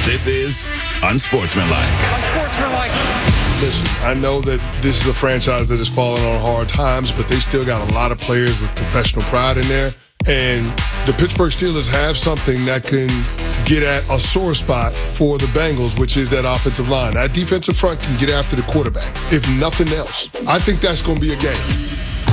This is Unsportsmanlike. Unsportsmanlike. Listen, I know that this is a franchise that has fallen on hard times, but they still got a lot of players with professional pride in there. And the Pittsburgh Steelers have something that can get at a sore spot for the Bengals, which is that offensive line. That defensive front can get after the quarterback, if nothing else. I think that's going to be a game.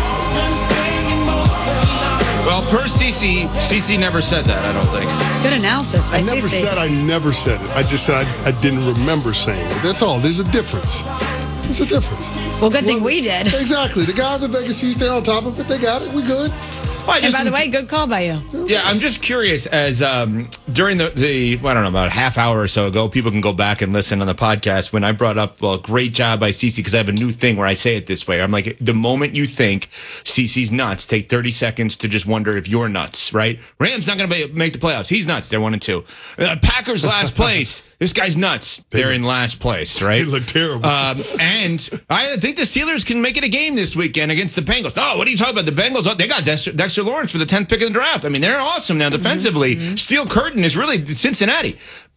Well, per CC never said that, I don't think. Good analysis by I never CC. said I never said it. I just said I didn't remember saying it. That's all. There's a difference. There's a difference. Well, good thing we did. Exactly. The guys at Vegas East, they're on top of it. They got it. We good. And by the way, good call by you. Yeah, I'm just curious as during the I don't know, about a half hour or so ago, people can go back and listen on the podcast when I brought up, well, great job by CC, because I have a new thing where I say it this way. I'm like, the moment you think CC's nuts, take 30 seconds to just wonder if you're nuts, right? Rams not going to make the playoffs. He's nuts. They're 1-2. Packers last place. This guy's nuts. They're in last place, right? They look terrible. And I think the Steelers can make it a game this weekend against the Bengals. Oh, what are you talking about? The Bengals, they got Dexter Lawrence for the 10th pick in the draft. I mean, they're awesome now defensively. Steel curtain is really Cincinnati.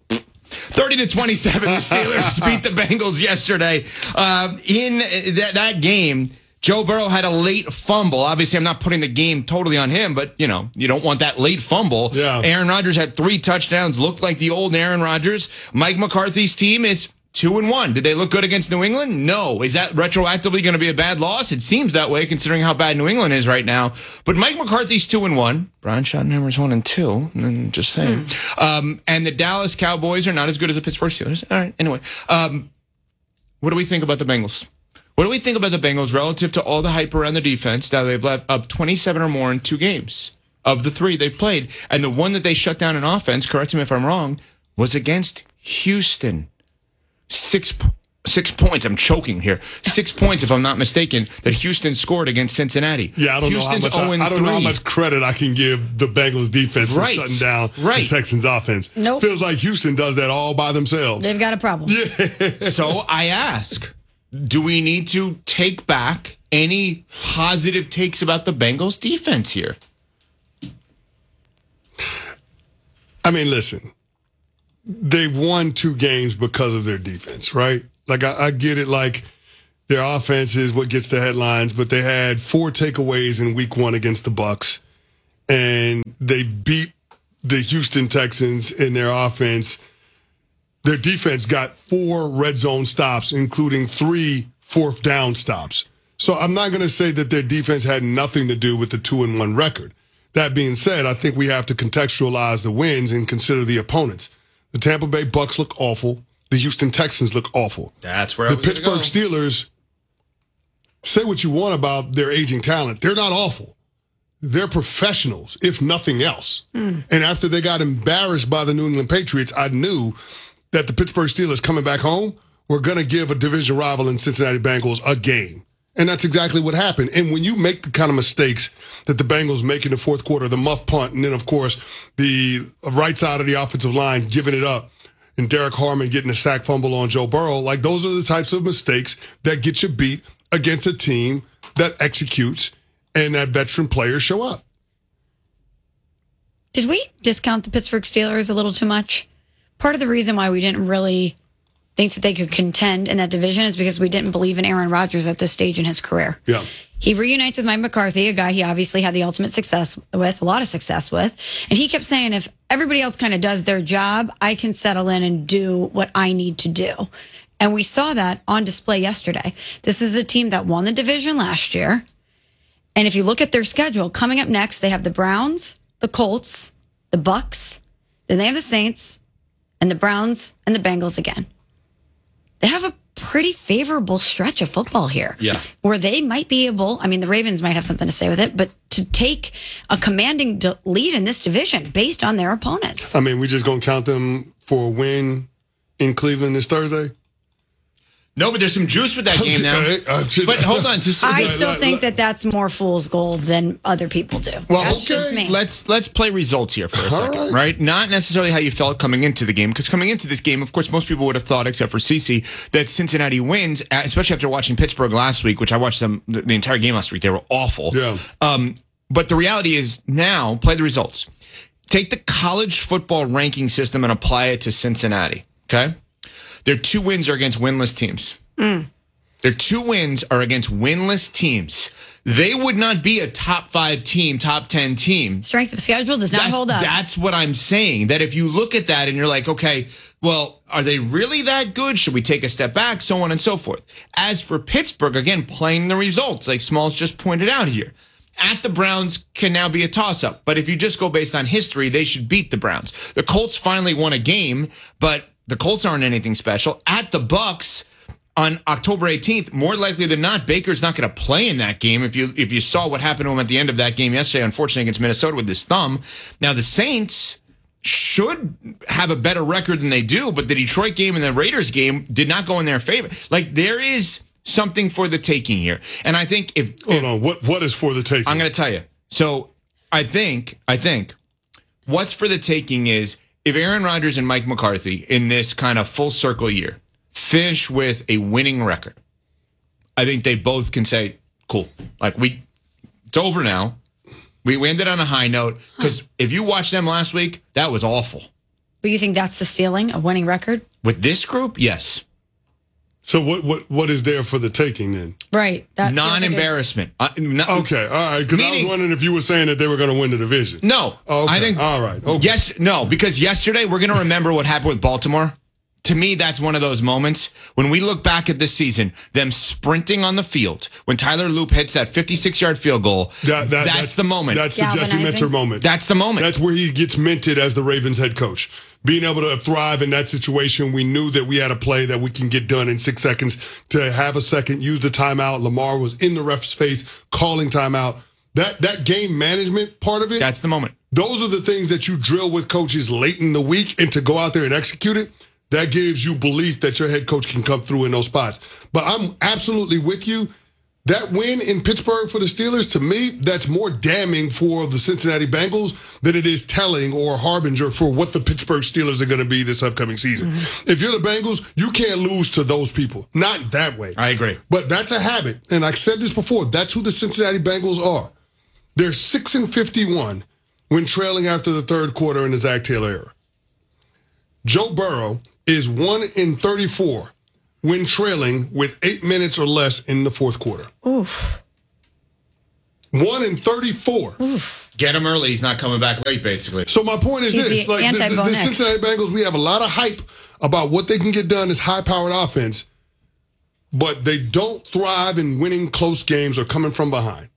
30-27, the Steelers beat the Bengals yesterday. In that game, Joe Burrow had a late fumble. Obviously, I'm not putting the game totally on him, but, you know, you don't want that late fumble. Yeah. Aaron Rodgers had 3 touchdowns, looked like the old Aaron Rodgers. Mike McCarthy's team is 2-1. Did they look good against New England? No. Is that retroactively going to be a bad loss? It seems that way, considering how bad New England is right now. But Mike McCarthy's 2-1. Brian Schottenheimer's 1-2. Just saying. And the Dallas Cowboys are not as good as the Pittsburgh Steelers. All right. Anyway, what do we think about the Bengals? What do we think about the Bengals relative to all the hype around the defense? Now they've led up 27 or more in 2 games of the 3 they've played. And the one that they shut down in offense, correct me if I'm wrong, was against Houston. 6 points. I'm choking here. 6 points, if I'm not mistaken, that Houston scored against Cincinnati. Yeah, I don't know how much credit I can give the Bengals defense for shutting down the Texans offense. Nope. Feels like Houston does that all by themselves. They've got a problem. So I ask, do we need to take back any positive takes about the Bengals defense here? I mean, listen. They've won 2 games because of their defense, right? Like, I get it, like, their offense is what gets the headlines, but they had 4 takeaways in week 1 against the Bucs, and they beat the Houston Texans in their offense. Their defense got 4 red zone stops, including 3 fourth down stops. So I'm not going to say that their defense had nothing to do with the 2-1 record. That being said, I think we have to contextualize the wins and consider the opponents. The Tampa Bay Bucs look awful. The Houston Texans look awful. That's where the Pittsburgh Steelers, say what you want about their aging talent, they're not awful. They're professionals, if nothing else. And after they got embarrassed by the New England Patriots, I knew that the Pittsburgh Steelers coming back home were going to give a division rival in Cincinnati Bengals a game. And that's exactly what happened. And when you make the kind of mistakes that the Bengals make in the fourth quarter, the muff punt, and then, of course, the right side of the offensive line giving it up, and Derek Harmon getting a sack fumble on Joe Burrow, like, those are the types of mistakes that get you beat against a team that executes and that veteran players show up. Did we discount the Pittsburgh Steelers a little too much? Part of the reason why we didn't really think that they could contend in that division is because we didn't believe in Aaron Rodgers at this stage in his career. Yeah. He reunites with Mike McCarthy, a guy he obviously had the ultimate success with, a lot of success with. And he kept saying, if everybody else kind of does their job, I can settle in and do what I need to do. And we saw that on display yesterday. This is a team that won the division last year. And if you look at their schedule, coming up next, they have the Browns, the Colts, the Bucks, then they have the Saints, and the Browns, and the Bengals again. They have a pretty favorable stretch of football here. Yeah. Where they might be able, I mean, the Ravens might have something to say with it, but to take a commanding lead in this division based on their opponents. I mean, we just going to count them for a win in Cleveland this Thursday? No, but there's some juice with that game now. But hold on. I still think that that's more fool's gold than other people do. Well, that's just me. Let's play results here for a second, right? Not necessarily how you felt coming into the game, because coming into this game, of course, most people would have thought, except for CC, that Cincinnati wins, especially after watching Pittsburgh last week, which I watched them the entire game last week. They were awful. Yeah. But the reality is now, play the results. Take the college football ranking system and apply it to Cincinnati. Okay? Their 2 wins are against winless teams. Their 2 wins are against winless teams. They would not be a top 5 team, top 10 team. Strength of schedule does not hold up. That's what I'm saying. That if you look at that and you're like, okay, well, are they really that good? Should we take a step back? So on and so forth. As for Pittsburgh, again, playing the results, like Smalls just pointed out here. At the Browns can now be a toss-up. But if you just go based on history, they should beat the Browns. The Colts finally won a game, but the Colts aren't anything special. At the Bucs on October 18th, more likely than not, Baker's not going to play in that game. If you saw what happened to him at the end of that game yesterday, unfortunately against Minnesota with his thumb. Now the Saints should have a better record than they do, but the Detroit game and the Raiders game did not go in their favor. Like, there is something for the taking here. And I think Hold on, what is for the taking? I'm going to tell you. So I think what's for the taking is if Aaron Rodgers and Mike McCarthy in this kind of full circle year finish with a winning record, I think they both can say, cool. Like, it's over now. We ended on a high note, because if you watched them last week, that was awful. But you think that's the ceiling, a winning record? With this group, yes. So what is there for the taking then? Right. That Non-embarrassment. Okay, all right. Because I was wondering if you were saying that they were going to win the division. No. Okay. I think, all right. Okay. Yes, no, because yesterday we're going to remember what happened with Baltimore. To me, that's one of those moments when we look back at this season, them sprinting on the field, when Tyler Loop hits that 56-yard field goal, that's the moment. That's the Jesse Minter moment. That's the moment. That's where he gets minted as the Ravens head coach. Being able to thrive in that situation, we knew that we had a play that we can get done in 6 seconds. To have a second, use the timeout. Lamar was in the ref's face, calling timeout. That game management part of it. That's the moment. Those are the things that you drill with coaches late in the week, and to go out there and execute it, that gives you belief that your head coach can come through in those spots. But I'm absolutely with you. That win in Pittsburgh for the Steelers, to me, that's more damning for the Cincinnati Bengals than it is telling or harbinger for what the Pittsburgh Steelers are going to be this upcoming season. If you're the Bengals, you can't lose to those people. Not that way. I agree. But that's a habit. And I said this before. That's who the Cincinnati Bengals are. They're 6-51 when trailing after the third quarter in the Zach Taylor era. Joe Burrow is 1-34 when trailing with 8 minutes or less in the fourth quarter. Oof. 1-34. Oof. Get him early. He's not coming back late, basically. So my point is He's this. the Like anti-Bo the Nix. Cincinnati Bengals, we have a lot of hype about what they can get done as high-powered offense, but they don't thrive in winning close games or coming from behind.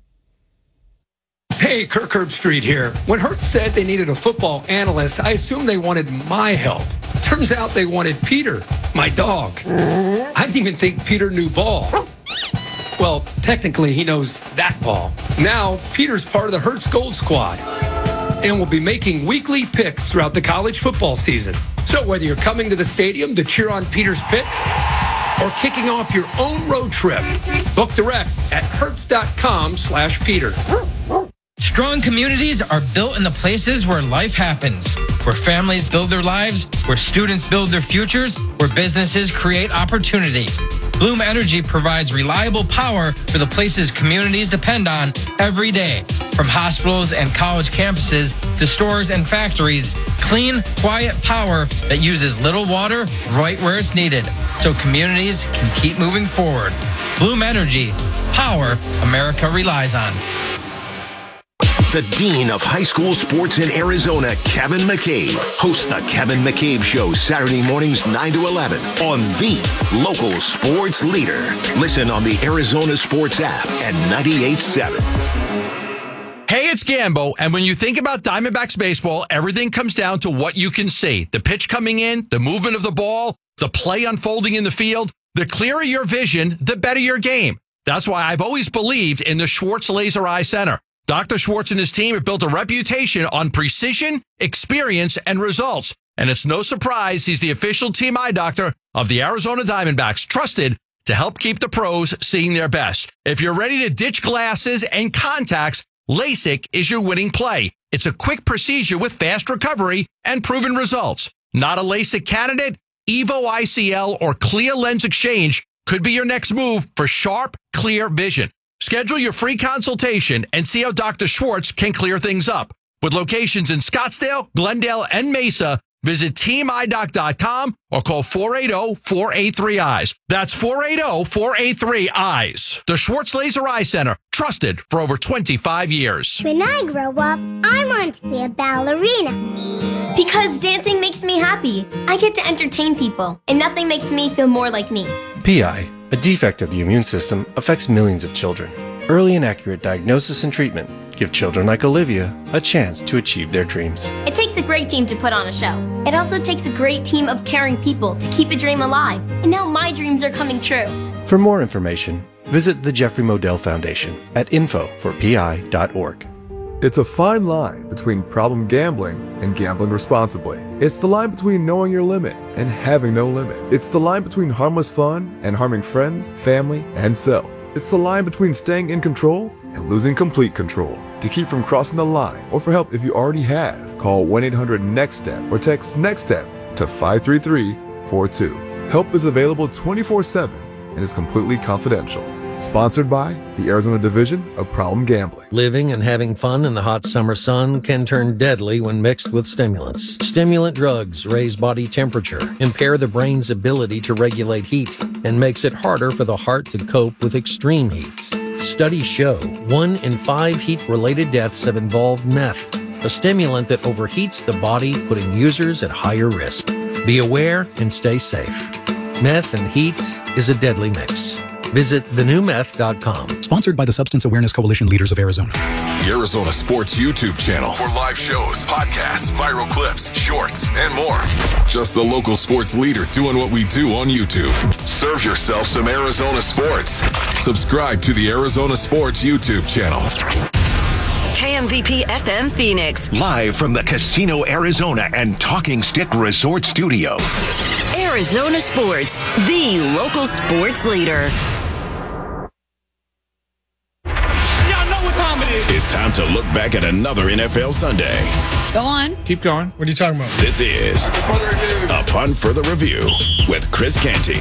Hey, Kirk Herbstreit here. When Hertz said they needed a football analyst, I assumed they wanted my help. Turns out they wanted Peter, my dog. I didn't even think Peter knew ball. Well, technically, he knows that ball. Now, Peter's part of the Hertz Gold Squad and will be making weekly picks throughout the college football season. So whether you're coming to the stadium to cheer on Peter's picks or kicking off your own road trip, book direct at hertz.com/Peter. Strong communities are built in the places where life happens, where families build their lives, where students build their futures, where businesses create opportunity. Bloom Energy provides reliable power for the places communities depend on every day. From hospitals and college campuses to stores and factories, clean, quiet power that uses little water right where it's needed, so communities can keep moving forward. Bloom Energy, power America relies on. The Dean of High School Sports in Arizona, Kevin McCabe, hosts the Kevin McCabe Show Saturday mornings 9 to 11 on the local sports leader. Listen on the Arizona Sports app and 98.7. Hey, it's Gambo, and when you think about Diamondbacks baseball, everything comes down to what you can see. The pitch coming in, the movement of the ball, the play unfolding in the field. The clearer your vision, the better your game. That's why I've always believed in the Schwartz Laser Eye Center. Dr. Schwartz and his team have built a reputation on precision, experience, and results. And it's no surprise he's the official team eye doctor of the Arizona Diamondbacks, trusted to help keep the pros seeing their best. If you're ready to ditch glasses and contacts, LASIK is your winning play. It's a quick procedure with fast recovery and proven results. Not a LASIK candidate? Evo ICL or Clear Lens Exchange could be your next move for sharp, clear vision. Schedule your free consultation and see how Dr. Schwartz can clear things up. With locations in Scottsdale, Glendale, and Mesa, Visit teamidoc.com or call 480-483-EYES. That's 480-483-EYES. The Schwartz Laser Eye Center, trusted for over 25 years. When I grow up, I want to be a ballerina. Because dancing makes me happy. I get to entertain people, and nothing makes me feel more like me. PI, a defect of the immune system, affects millions of children. Early and accurate diagnosis and treatment give children like Olivia a chance to achieve their dreams. It takes a great team to put on a show. It also takes a great team of caring people to keep a dream alive. And now my dreams are coming true. For more information, visit the Jeffrey Modell Foundation at info4pi.org. It's a fine line between problem gambling and gambling responsibly. It's the line between knowing your limit and having no limit. It's the line between harmless fun and harming friends, family, and self. It's the line between staying in control and losing complete control. To keep from crossing the line, or for help if you already have, call 1-800-NEXT-STEP or text NEXT-STEP to 53342. Help is available 24/7 and is completely confidential. Sponsored by the Arizona Division of Problem Gambling. Living and having fun in the hot summer sun can turn deadly when mixed with stimulants. Stimulant drugs raise body temperature, impair the brain's ability to regulate heat, and makes it harder for the heart to cope with extreme heat. Studies show 1 in 5 heat-related deaths have involved meth, a stimulant that overheats the body, putting users at higher risk. Be aware and stay safe. Meth and heat is a deadly mix. Visit thenewmeth.com. Sponsored by the Substance Awareness Coalition Leaders of Arizona. The Arizona Sports YouTube channel for live shows, podcasts, viral clips, shorts, and more. Just the local sports leader doing what we do on YouTube. Serve yourself some Arizona sports. Subscribe to the Arizona Sports YouTube channel. KMVP FM Phoenix. Live from the Casino Arizona and Talking Stick Resort Studio. Arizona Sports, the local sports leader. It's time to look back at another NFL Sunday. Go on. Keep going. What are you talking about? This is Upon Further Review with Chris Canty.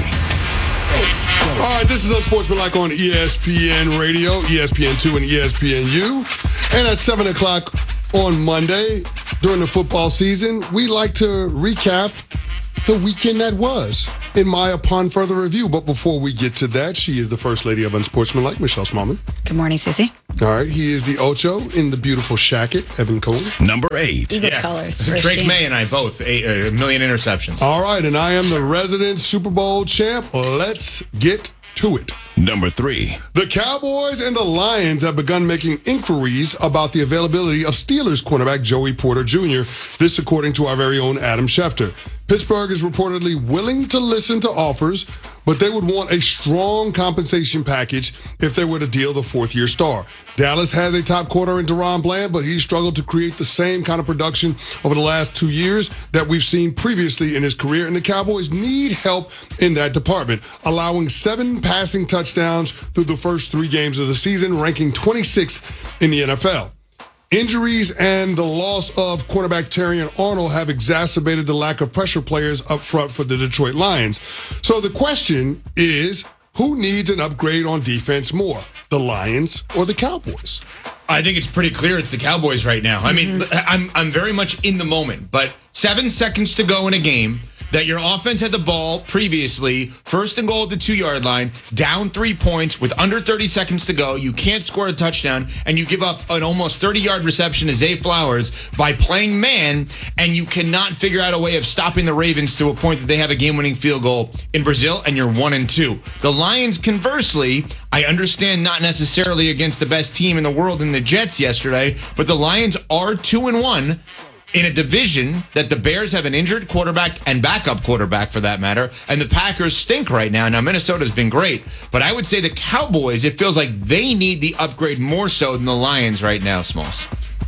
All right, this is Unsportsmanlike on ESPN Radio, ESPN2 and ESPNU. And at 7 o'clock on Monday, during the football season, we like to recap the weekend that was in my Upon Further Review. But before we get to that, she is the First Lady of Unsportsmanlike, Michelle Smallman. Good morning, Sissy. All right, he is the Ocho in the beautiful Shacket, Evan Cohen. Number 8. Eagles colors. Drake May and I both, a million interceptions. All right, and I am the resident Super Bowl champ. Let's get to it. Number 3. The Cowboys and the Lions have begun making inquiries about the availability of Steelers cornerback Joey Porter Jr., this according to our very own Adam Schefter. Pittsburgh is reportedly willing to listen to offers, but they would want a strong compensation package if they were to deal the fourth-year star. Dallas has a top corner in Deron Bland, but he struggled to create the same kind of production over the last 2 years that we've seen previously in his career, and the Cowboys need help in that department, allowing 7 passing touchdowns through the first 3 games of the season, ranking 26th in the NFL. Injuries and the loss of cornerback Terrion Arnold have exacerbated the lack of pressure players up front for the Detroit Lions. So the question is, who needs an upgrade on defense more, the Lions or the Cowboys? I think it's pretty clear it's the Cowboys right now. I mean, I'm very much in the moment, but 7 seconds to go in a game that your offense had the ball previously, first and goal at the 2-yard line, down 3 points with under 30 seconds to go. You can't score a touchdown, and you give up an almost 30-yard reception to Zay Flowers by playing man, and you cannot figure out a way of stopping the Ravens to a point that they have a game-winning field goal in Brazil, and you're 1-2. The Lions, conversely, I understand not necessarily against the best team in the world in the Jets yesterday, but the Lions are 2-1. In a division that the Bears have an injured quarterback and backup quarterback, for that matter, and the Packers stink right now. Now, Minnesota's been great, but I would say the Cowboys, it feels like they need the upgrade more so than the Lions right now, Smalls.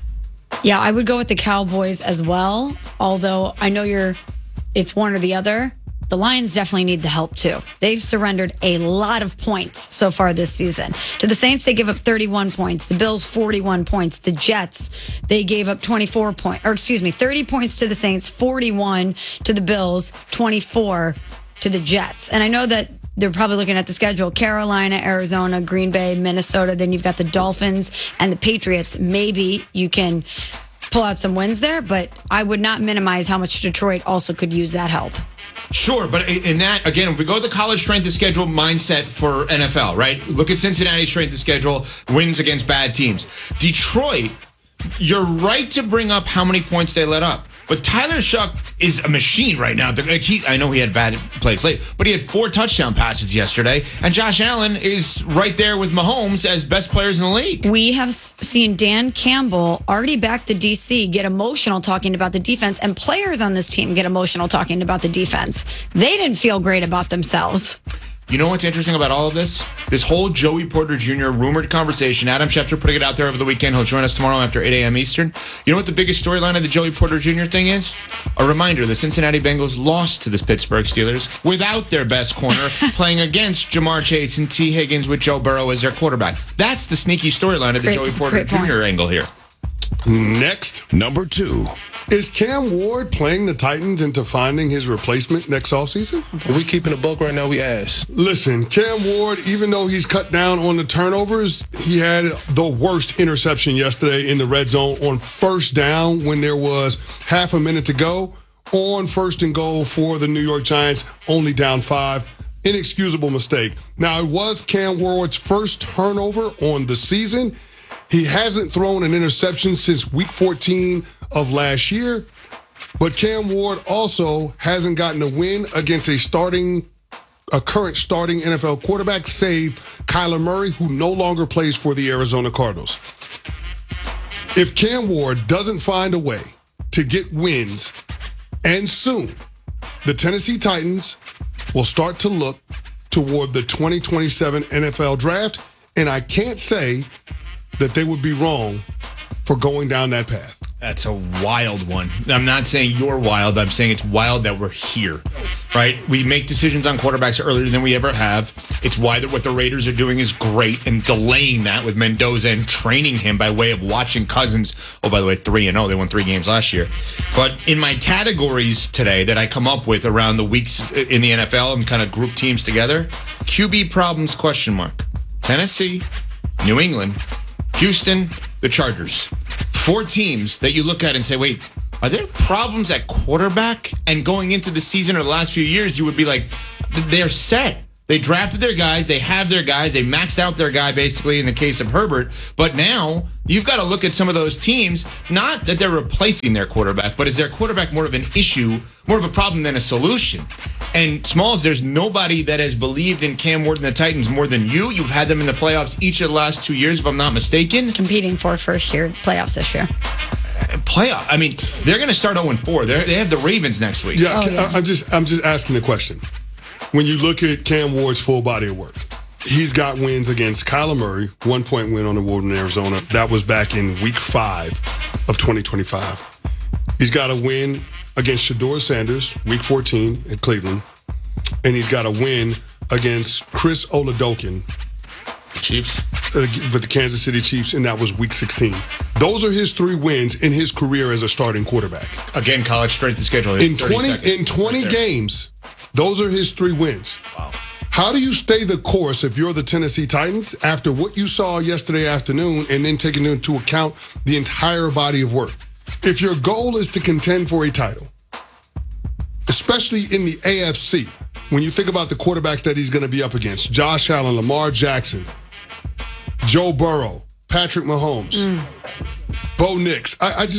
Yeah, I would go with the Cowboys as well, although I know it's one or the other. The Lions definitely need the help too. They've surrendered a lot of points so far this season. To the Saints, they give up 31 points. The Bills, 41 points. The Jets, they gave up 30 points to the Saints, 41 to the Bills, 24 to the Jets. And I know that they're probably looking at the schedule: Carolina, Arizona, Green Bay, Minnesota. Then you've got the Dolphins and the Patriots. Maybe you can pull out some wins there, but I would not minimize how much Detroit also could use that help. Sure, but in that, again, if we go to the college strength of schedule mindset for NFL, right? Look at Cincinnati's strength of schedule, wins against bad teams. Detroit, you're right to bring up how many points they let up. But Tyler Shuck is a machine right now. I know he had bad plays late, but he had 4 touchdown passes yesterday. And Josh Allen is right there with Mahomes as best players in the league. We have seen Dan Campbell already back the DC get emotional talking about the defense, and players on this team get emotional talking about the defense. They didn't feel great about themselves. You know what's interesting about all of this? This whole Joey Porter Jr. rumored conversation. Adam Schefter putting it out there over the weekend. He'll join us tomorrow after 8 a.m. Eastern. You know what the biggest storyline of the Joey Porter Jr. thing is? A reminder, the Cincinnati Bengals lost to the Pittsburgh Steelers without their best corner, playing against Jamar Chase and T. Higgins with Joe Burrow as their quarterback. That's the sneaky storyline of the Joey Porter Jr. angle here. Next. Number 2. Is Cam Ward playing the Titans into finding his replacement next offseason? If we keeping a buck right now, we ass. Listen, Cam Ward, even though he's cut down on the turnovers, he had the worst interception yesterday in the red zone on first down when there was half a minute to go on 1st and goal for the New York Giants, only down 5. Inexcusable mistake. Now, it was Cam Ward's first turnover on the season. He hasn't thrown an interception since week 14 of last year, but Cam Ward also hasn't gotten a win against a current starting NFL quarterback, save Kyler Murray, who no longer plays for the Arizona Cardinals. If Cam Ward doesn't find a way to get wins, and soon, the Tennessee Titans will start to look toward the 2027 NFL draft, and I can't say that they would be wrong for going down that path. That's a wild one. I'm not saying you're wild. I'm saying it's wild that we're here, right? We make decisions on quarterbacks earlier than we ever have. It's why what the Raiders are doing is great, and delaying that with Mendoza and training him by way of watching Cousins. Oh, by the way, 3-0. They won 3 games last year. But in my categories today that I come up with around the weeks in the NFL and kind of group teams together, QB problems, ? Tennessee, New England, Houston, the Chargers. 4 teams that you look at and say, wait, are there problems at quarterback? And going into the season or the last few years, you would be like, they're set. They drafted their guys. They have their guys. They maxed out their guy, basically, in the case of Herbert. But now you've got to look at some of those teams, not that they're replacing their quarterback, but is their quarterback more of an issue, more of a problem than a solution? And Smalls, there's nobody that has believed in Cam Ward and the Titans more than you. You've had them in the playoffs each of the last 2 years, if I'm not mistaken. Competing for first year playoffs this year. Playoff. I mean, they're going to start 0-4. They have the Ravens next week. Yeah, I'm just asking the question. When you look at Cam Ward's full body of work, he's got wins against Kyler Murray, 1-point win on the road in Arizona. That was back in week 5 of 2025. He's got a win against Shedeur Sanders, week 14 at Cleveland. And he's got a win against Chris Oladokun, Chiefs, with the Kansas City Chiefs, and that was week 16. Those are his 3 wins in his career as a starting quarterback. Again, college strength of schedule. In 20 games, those are his 3 wins. Wow. How do you stay the course if you're the Tennessee Titans after what you saw yesterday afternoon and then taking into account the entire body of work? If your goal is to contend for a title, especially in the AFC, when you think about the quarterbacks that he's going to be up against, Josh Allen, Lamar Jackson, Joe Burrow, Patrick Mahomes, Bo Nix,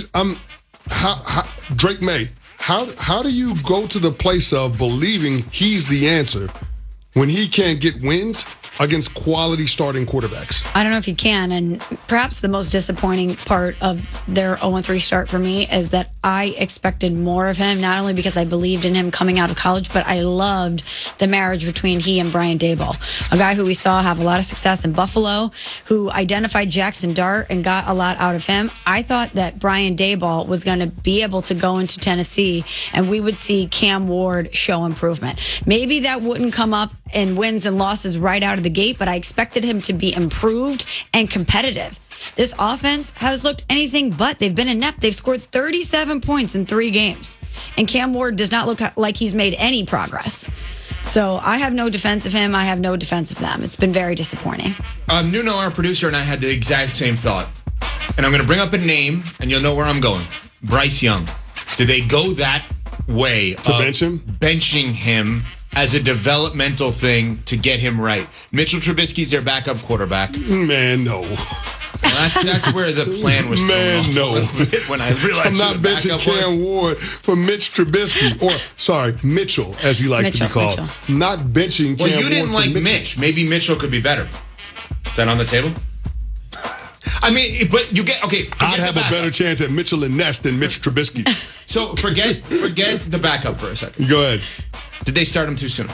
Drake May, how do you go to the place of believing he's the answer when he can't get wins against quality starting quarterbacks? I don't know if you can, and perhaps the most disappointing part of their 0-3 start for me is that I expected more of him, not only because I believed in him coming out of college, but I loved the marriage between he and Brian Daboll, a guy who we saw have a lot of success in Buffalo, who identified Jackson Dart and got a lot out of him. I thought that Brian Daboll was going to be able to go into Tennessee and we would see Cam Ward show improvement. Maybe that wouldn't come up in wins and losses right out of the gate, but I expected him to be improved and competitive. This offense has looked anything but. They've been inept. They've scored 37 points in 3 games. And Cam Ward does not look like he's made any progress. So I have no defense of him. I have no defense of them. It's been very disappointing. Nuno, our producer, and I had the exact same thought. and I'm going to bring up a name, and you'll know where I'm going. Bryce Young. Did they go that way to bench him? Benching him as a developmental thing to get him right? Mitchell Trubisky's their backup quarterback. Man, no. That's where the plan was. Man, no. When I realized I'm not benching Cam Ward for Mitch Trubisky, or sorry, Mitchell, as he likes to be called. Mitchell. Not benching Cam Ward. Well, you didn't like Mitch. Maybe Mitchell could be better. Is that on the table? I mean, but you get okay. I'd have a better chance at Mitchell and Ness than Mitch Trubisky. So forget the backup for a second. Go ahead. Did they start him too soon?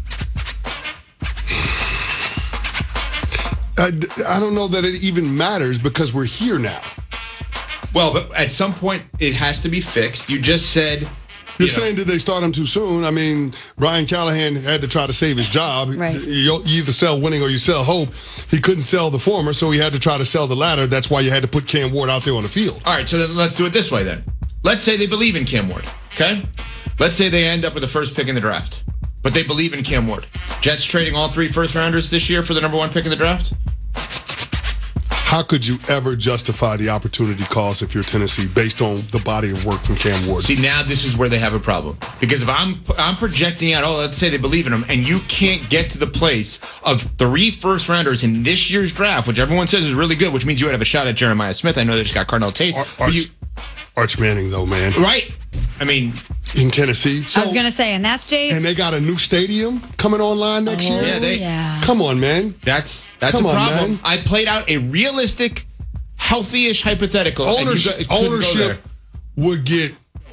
I don't know that it even matters because we're here now. Well, but at some point it has to be fixed. You just said. You're saying did they start him too soon? I mean, Brian Callahan had to try to save his job. Right. You either sell winning or you sell hope. He couldn't sell the former, so he had to try to sell the latter. That's why you had to put Cam Ward out there on the field. All right, so then let's do it this way then. Let's say they believe in Cam Ward, okay? Let's say they end up with the first pick in the draft, but they believe in Cam Ward. Jets trading all 3 first-rounders this year for the number 1 pick in the draft? How could you ever justify the opportunity cost if you're Tennessee based on the body of work from Cam Ward? See, now this is where they have a problem. Because if I'm projecting out, let's say they believe in him, and you can't get to the place of 3 first-rounders in this year's draft, which everyone says is really good, which means you would have a shot at Jeremiah Smith. I know they just got Cardell Tate. Arch Manning, though, man. Right. I mean, in Tennessee. I was going to say, in that state. And they got a new stadium coming online next year. Yeah, Come on, man. That's a problem. Man. I played out a realistic, healthy-ish hypothetical. Ownership would get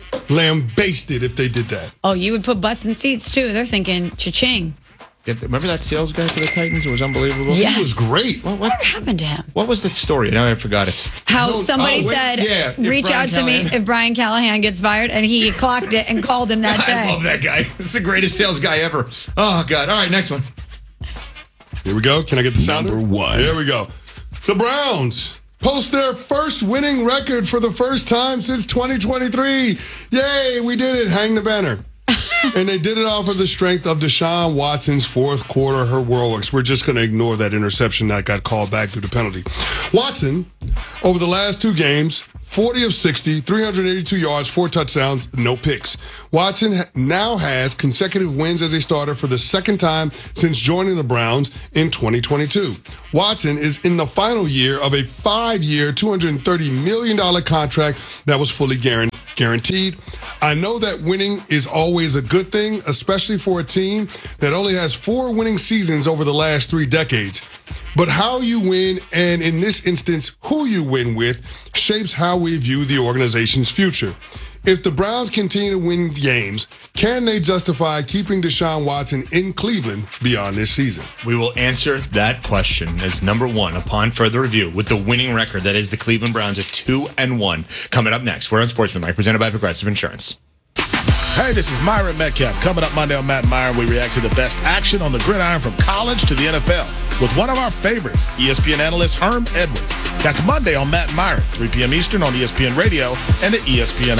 lambasted if they did that. Oh, you would put butts in seats, too. They're thinking, cha-ching. Remember that sales guy for the Titans? It was unbelievable. Yes. He was great. What happened to him? What was the story? Now I forgot it. How somebody said, reach out to me if Brian Callahan gets fired, and he clocked it and called him that day. I love that guy. It's the greatest sales guy ever. Oh, God. All right, next one. Here we go. Can I get the sounder? Number 1. Here we go. The Browns post their first winning record for the first time since 2023. Yay, we did it. Hang the banner. And they did it off of the strength of Deshaun Watson's fourth quarter heroics. We're just going to ignore that interception that got called back due to penalty. Watson, over the last 2 games, 40 of 60, 382 yards, 4 touchdowns, no picks. Watson now has consecutive wins as a starter for the second time since joining the Browns in 2022. Watson is in the final year of a 5-year, $230 million contract that was fully guaranteed. I know that winning is always a good thing, especially for a team that only has 4 winning seasons over the last 3 decades. But how you win, and in this instance, who you win with, shapes how we view the organization's future. If the Browns continue to win games, can they justify keeping Deshaun Watson in Cleveland beyond this season? We will answer that question as number 1 upon further review with the winning record that is the Cleveland Browns at 2-1. Coming up next, we're on Sportsmanlike, presented by Progressive Insurance. Hey, this is Myron Metcalf. Coming up Monday on Matt Myron, we react to the best action on the gridiron from college to the NFL with one of our favorites, ESPN analyst Herm Edwards. That's Monday on Matt Myron, 3 p.m. Eastern on ESPN Radio and the ESPN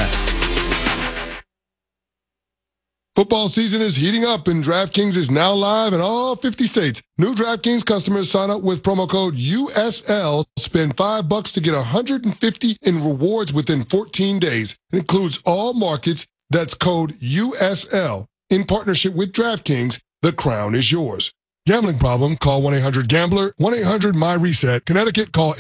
app. Football season is heating up, and DraftKings is now live in all 50 states. New DraftKings customers sign up with promo code USL, spend $5 to get $150 in rewards within 14 days. It includes all markets. That's code USL. In partnership with DraftKings, the crown is yours. Gambling problem? Call 1-800-GAMBLER, 1-800-MY-RESET. Connecticut, call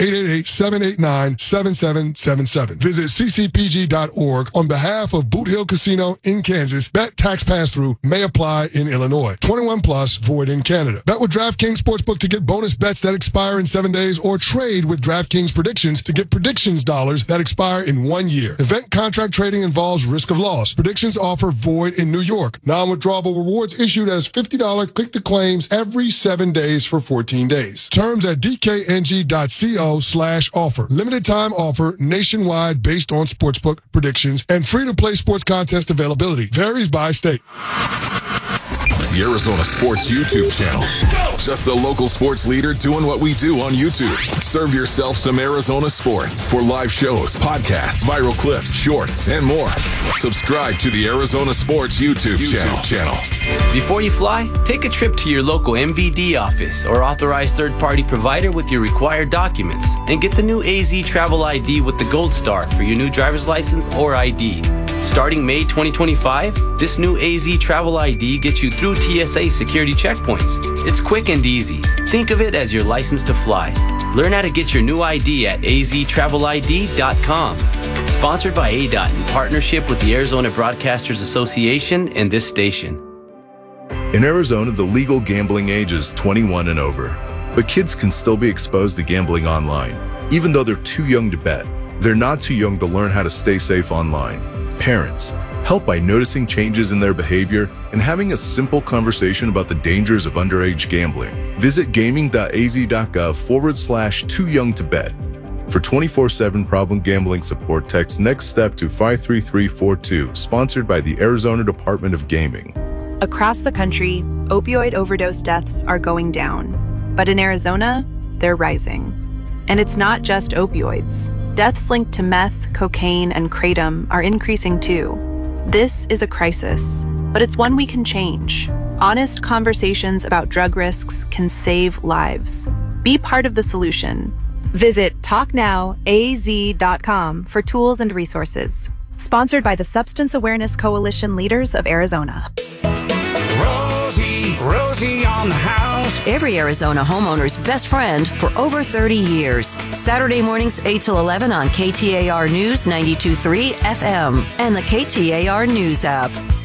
888-789-7777. Visit ccpg.org on behalf of Boot Hill Casino in Kansas. Bet tax pass-through may apply in Illinois. 21 plus, void in Canada. Bet with DraftKings Sportsbook to get bonus bets that expire in 7 days, or trade with DraftKings Predictions to get predictions dollars that expire in 1 year. Event contract trading involves risk of loss. Predictions offer void in New York. Non-withdrawable rewards issued as $50 click-to-claims every 7 days for 14 days. Terms at dkng.co/offer. Limited time offer nationwide based on sportsbook predictions and free-to-play sports contest availability. Varies by state. The Arizona Sports YouTube channel. Just the local sports leader doing what we do on YouTube. Serve yourself some Arizona sports for live shows, podcasts, viral clips, shorts, and more. Subscribe to the Arizona Sports YouTube channel. Before you fly, take a trip to your local MVD office or authorized third-party provider with your required documents and get the new AZ Travel ID with the Gold Star for your new driver's license or ID. Starting May 2025, this new AZ Travel ID gets you through TSA security checkpoints. It's quick and easy. Think of it as your license to fly. Learn how to get your new ID at aztravelid.com. Sponsored by ADOT in partnership with the Arizona Broadcasters Association and this station. In Arizona, the legal gambling age is 21 and over. But kids can still be exposed to gambling online, even though they're too young to bet. They're not too young to learn how to stay safe online. Parents, help by noticing changes in their behavior and having a simple conversation about the dangers of underage gambling. Visit gaming.az.gov/too young to bet. For 24/7 problem gambling support, text Next Step to 53342, sponsored by the Arizona Department of Gaming. Across the country, opioid overdose deaths are going down. But in Arizona, they're rising. And it's not just opioids. Deaths linked to meth, cocaine, and kratom are increasing too. This is a crisis, but it's one we can change. Honest conversations about drug risks can save lives. Be part of the solution. Visit TalkNowAZ.com for tools and resources. Sponsored by the Substance Awareness Coalition Leaders of Arizona. Rosie on the house. Every Arizona homeowner's best friend for over 30 years. Saturday mornings 8 till 11 on KTAR News 92.3 FM and the KTAR News app.